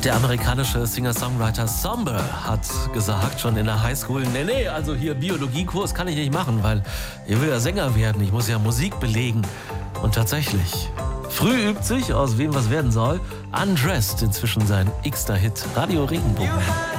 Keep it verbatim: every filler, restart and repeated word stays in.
Der amerikanische Singer-Songwriter Somber hat gesagt, schon in der Highschool, nee, nee, also hier Biologiekurs kann ich nicht machen, weil ich will ja Sänger werden, ich muss ja Musik belegen. Und tatsächlich, früh übt sich, aus wem was werden soll, Undressed, inzwischen sein x-ter Hit, Radio Regenbogen.